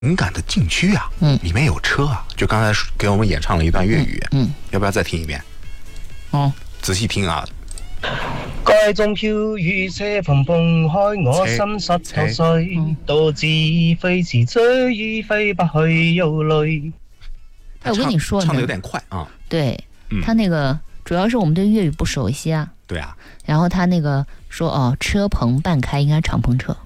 情感的禁区啊，里面有车啊，就刚才给我们演唱了一段粤语，要不要再听一遍？仔细听啊。 街中飘雨，車篷蹦開我心濕透碎，導致飛時追憶飛不去憂慮。 我跟你說， 唱的有點快啊。 對，他那個主要是我們對粵語不熟悉啊。 對啊。 然後他那個說車棚半開應該敞篷車。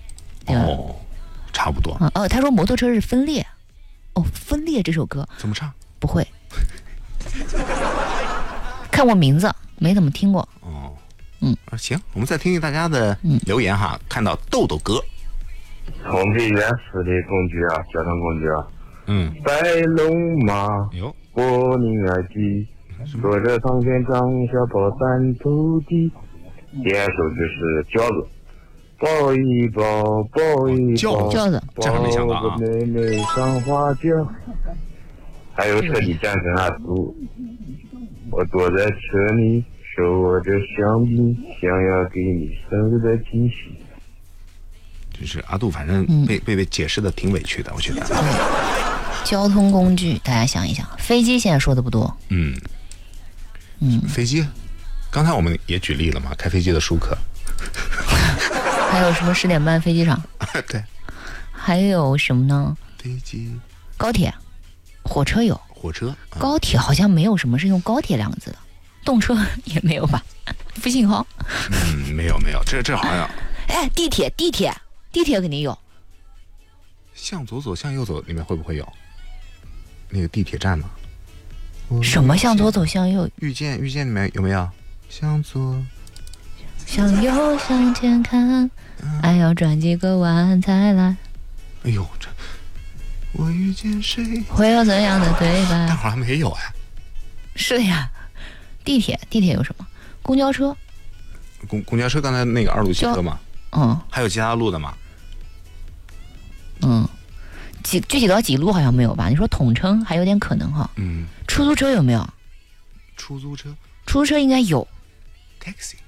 差不多。 他說摩托車是分裂。分裂這首歌怎麼唱？ 不會。看過名字，沒怎麼聽過。 行，我們再聽聽大家的留言哈。看到豆豆哥， 充沛原始的工具啊，交通工具啊。白龙马，柏林耳机，坐着唐玄奘小跑三头地。第二首就是饺子，包一包，包一包， 饺子， 这还没想到啊。 妹妹上花轿，还有彻底战胜阿苏。我躲在车里。手握着香槟，想要给你生日的惊喜。 就是阿杜，反正被解释的挺委屈的，我觉得。 交通工具，大家想一想，飞机现在说的不多。 飞机，刚才我们也举例了嘛，开飞机的舒克。 还有什么10点半飞机场？ 对。 还有什么呢？ 飞机、 高铁、火车有。 火车、 高铁好像没有什么是用高铁2个字的。动车也没有吧？不信号。 没有，这好像。 地铁肯定有。 向左走，向右走，里面会不会有那个地铁站呢？ 什么向左走，向右？ 遇见里面有没有？向左， 向右，向前看，爱要转几个弯才来。 哎呦，这我遇见谁？ 会有怎样的对白？ 但好像没有哎。 是的呀。地铁有什么？公交车。 公交车刚才那个2路汽车嘛。还有其他路的吗？ 具体到几路好像没有吧？你说统称还有点可能哈。出租车有没有？ 出租车应该有。 taxi。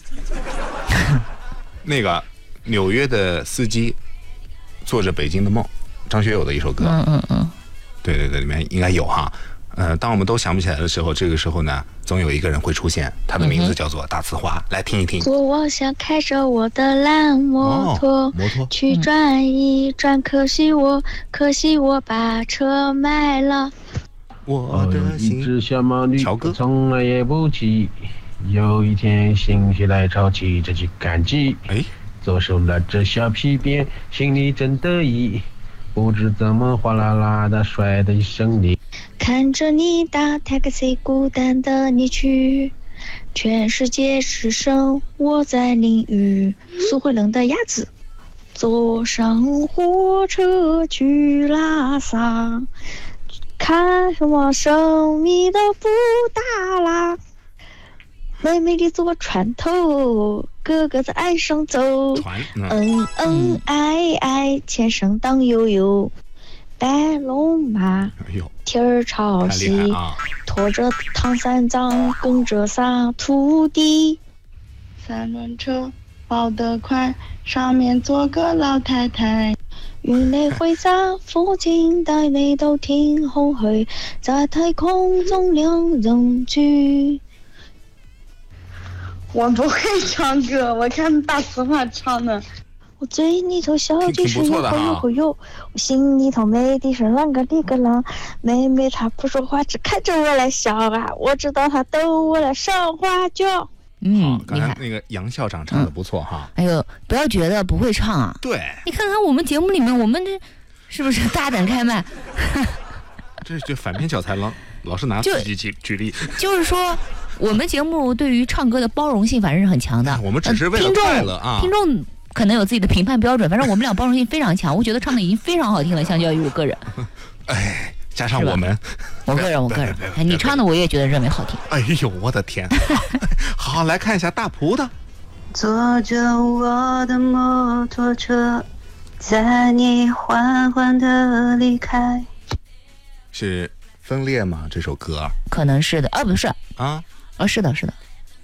那个纽约的司机做着北京的梦，张学友的一首歌。对，里面应该有哈。当我们都想不起来的时候，这个时候呢，总有一个人会出现，他的名字叫做大呲花。来听一听。 我想开着我的蓝摩托，去转一转，可惜我把车卖了。 我的一只小毛驴，从来也不骑。有一天心血来潮，骑着去赶集，左手拿着小皮鞭，心里真得意，不知怎么哗啦啦的摔的一声你。 看着你打 taxi， 孤单的你去，全世界只剩我在淋雨。苏慧伦的鸭子，坐上火车去拉萨，看什么生米都不大啦。妹妹你坐船头，哥哥在岸上走，爱，前生当悠悠。白龙马，天儿朝西，拖着唐三藏，跟着撒土地。三轮车跑得快，上面坐个老太太。云雷挥洒，父亲带泪都听后悔，在太空中两人聚。我不会唱歌，我看大呲花唱的。我嘴里头笑句是哟，我心里头没的是啷个哩个啷。妹妹她不说话，只看着我来笑啊，我知道她逗我来上花轿。 刚才那个杨校长唱的不错哈。 哎呦，不要觉得不会唱啊。 对， 你看看我们节目里面，我们这是不是大胆开麦？ 这反面教材老是拿自己举例。 就是说，我们节目对于唱歌的包容性反正是很强的。 我们只是为了快乐啊。 听众可能有自己的评判标准，反正我们俩包容性非常强，我觉得唱的已经非常好听了，相较于我个人。 加上我们， 我个人，你唱的我也觉得认为好听。 哎呦，我的天！好，来看一下大葡萄。 坐着我的摩托车，载你缓缓地离开。 是分裂吗？这首歌可能是的，不是啊， 是的，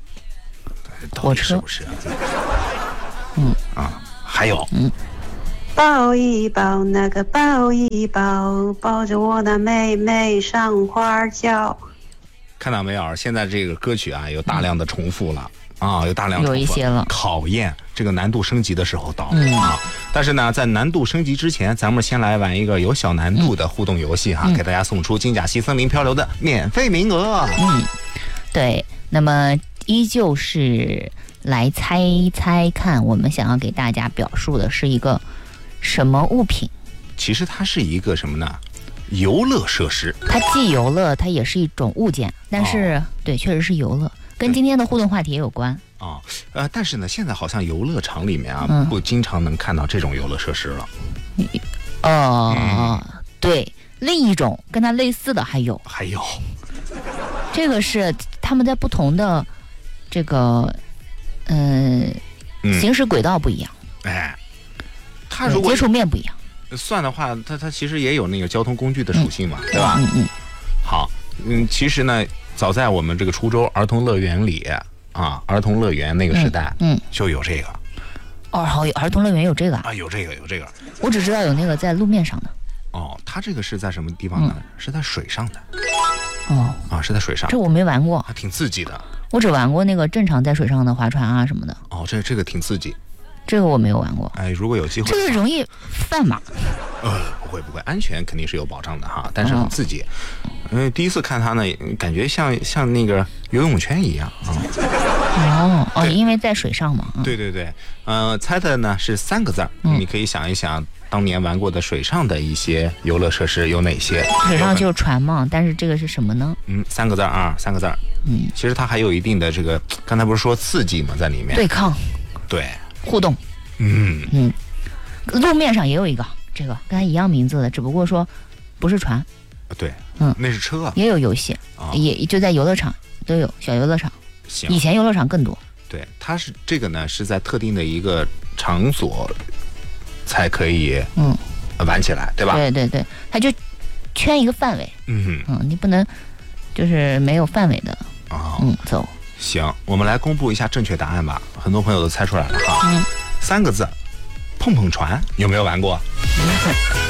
火车是不是？还有， 抱一抱，那个抱一抱，抱着我那妹妹上花轿。 看到没有？现在这个歌曲啊，有大量的重复了。有大量重复， 有一些了， 考验这个难度升级的时候到了啊！但是呢，在难度升级之前，咱们先来玩一个有小难度的互动游戏哈，给大家送出金甲西森林漂流的免费名额。 对，那么依旧是来猜猜看，我们想要给大家表述的是一个什么物品？ 其实它是一个什么呢？游乐设施。 它既游乐，它也是一种物件，但是、对，确实是游乐。跟今天的互动话题也有关但是呢，现在好像游乐场里面啊，不经常能看到这种游乐设施了。对，另一种跟它类似的还有，这个是他们在不同的这个行驶轨道不一样， 它如果接触面不一样， 算的话，它其实也有那个交通工具的属性嘛，对吧？好，其实呢。早在我们这个初州儿童乐园里儿童乐园那个时代，就有这个。 儿童乐园有这个啊？ 有这个。 我只知道有那个在路面上的。 它这个是在什么地方呢？是在水上的。是在水上。 这我没玩过， 还挺刺激的。 我只玩过那个正常在水上的划船啊什么的。 这个挺刺激。 这个我没有玩过。 如果有机会， 这个容易犯码。 不会，安全肯定是有保障的哈，但是很刺激。第一次看它呢，感觉像那个游泳圈一样因为在水上嘛。 对，猜的呢是3个字儿，你可以想一想，当年玩过的水上的一些游乐设施有哪些？ 水上就是船嘛，但是这个是什么呢 ？3个字啊，3个字。其实它还有一定的这个，刚才不是说刺激嘛，在里面对抗， 对， 互动。路面上也有一个。这个跟它一样名字的，只不过说不是船， 对，那是车， 也有游戏，也就在游乐场都有小游乐场，以前游乐场更多。 对，它是这个呢是在特定的一个场所才可以玩起来，对吧？ 对，它就圈一个范围，你不能就是没有范围的走。 行，我们来公布一下正确答案吧，很多朋友都猜出来了哈，3个字。碰碰船有没有玩过？